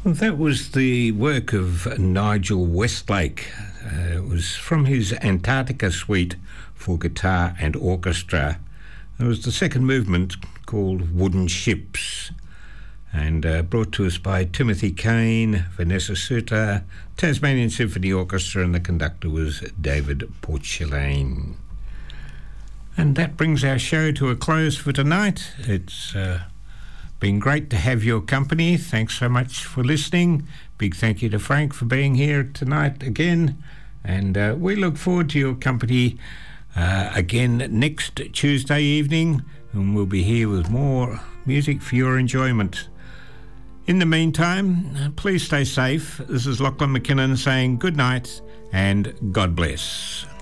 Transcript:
Well, that was the work of Nigel Westlake. It was from his Antarctica suite for guitar and orchestra. It was the second movement called Wooden Ships, and brought to us by Timothy Kane, Vanessa Suter, Tasmanian Symphony Orchestra, and the conductor was David Porcelain. And that brings our show to a close for tonight. It's been great to have your company. Thanks so much for listening. Big thank you to Frank for being here tonight again. And we look forward to your company again next Tuesday evening. And we'll be here with more music for your enjoyment. In the meantime, please stay safe. This is Lachlan McKinnon saying good night and God bless.